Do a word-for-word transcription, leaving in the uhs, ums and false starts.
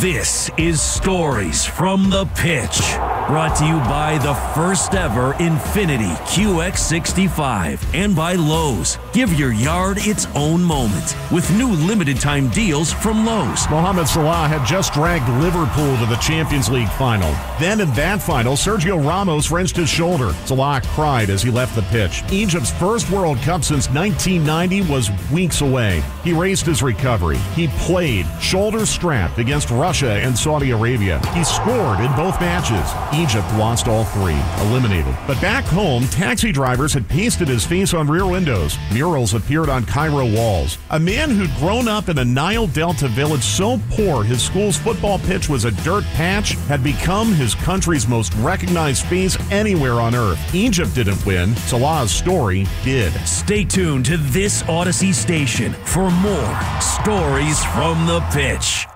This is Stories from the Pitch, brought to you by the first ever Infiniti Q X sixty-five and by Lowe's. Give your yard its own moment with new limited time deals from Lowe's. Mohamed Salah had just dragged Liverpool to the Champions League final. Then in that final, Sergio Ramos wrenched his shoulder. Salah cried as he left the pitch. Egypt's first World Cup since nineteen ninety was weeks away. He raced his recovery. He played shoulder strapped against Russia and Saudi Arabia. He scored in both matches. Egypt lost all three, eliminated. But back home, taxi drivers had pasted his face on rear windows. Murals appeared on Cairo walls. A man who'd grown up in a Nile Delta village so poor his school's football pitch was a dirt patch had become his country's most recognized face anywhere on earth. Egypt didn't win. Salah's story did. Stay tuned to this Odyssey station for more Stories from the Pitch.